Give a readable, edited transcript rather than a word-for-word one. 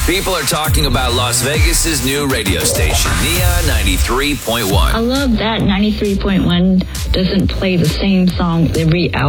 People are talking about Las Vegas's new radio station, Neon 93.1. I love that 93.1 doesn't play the same song every hour.